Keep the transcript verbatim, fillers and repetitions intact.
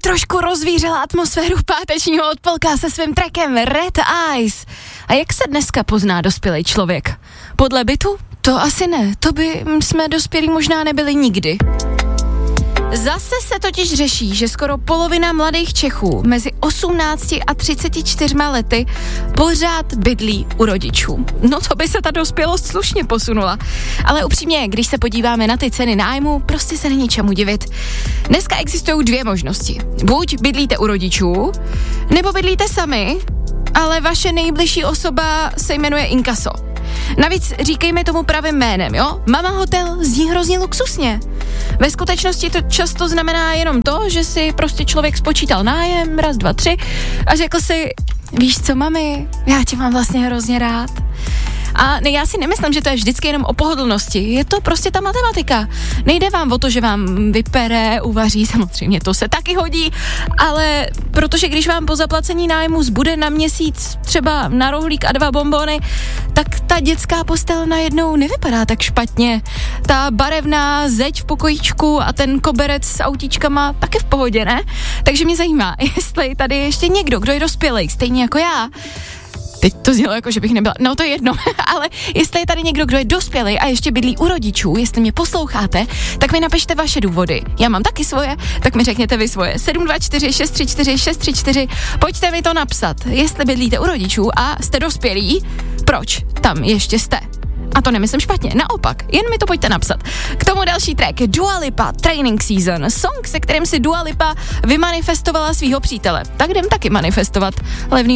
trošku rozvířila atmosféru pátečního odpolka se svým trackem Red Eyes. A jak se dneska pozná dospělý člověk? Podle bytu? To asi ne, to by jsme dospělí možná nebyli nikdy. Zase se totiž řeší, že skoro polovina mladých Čechů mezi osmnácti a třiceti čtyřmi lety pořád bydlí u rodičů. No to by se ta dospělost slušně posunula. Ale upřímně, když se podíváme na ty ceny nájmu, prostě se není čemu divit. Dneska existují dvě možnosti. Buď bydlíte u rodičů, nebo bydlíte sami, ale vaše nejbližší osoba se jmenuje inkaso. Navíc říkejme tomu pravým jménem, jo? Mama hotel zní hrozně luxusně. Ve skutečnosti to často znamená jenom to, že si prostě člověk spočítal nájem, raz, dva, tři a řekl si, víš co, mami, já tě mám vlastně hrozně rád. A ne, já si nemyslím, že to je vždycky jenom o pohodlnosti, je to prostě ta matematika. Nejde vám o to, že vám vypere, uvaří, samozřejmě to se taky hodí, ale protože když vám po zaplacení nájmu zbude na měsíc třeba na rohlík a dva bonbony, tak ta dětská postel najednou nevypadá tak špatně. Ta barevná zeď v pokojíčku a ten koberec s autíčkama taky v pohodě, ne? Takže mě zajímá, jestli tady ještě někdo, kdo je dospělej, stejně jako já. Teď to znělo jako, že bych nebyla, no to je jedno, ale jestli je tady někdo, kdo je dospělý a ještě bydlí u rodičů, jestli mě posloucháte, tak mi napište vaše důvody. Já mám taky svoje, tak mi řekněte vy svoje. sedm dva čtyři šest tři čtyři šest tři čtyři, pojďte mi to napsat, jestli bydlíte u rodičů a jste dospělí, proč tam ještě jste. A to nemyslím špatně, naopak, jen mi to pojďte napsat. K tomu další track, Dua Lipa, Training Season, song, se kterým si Dua Lipa vymanifestovala svýho přítele. Tak jdem taky manifestovat levný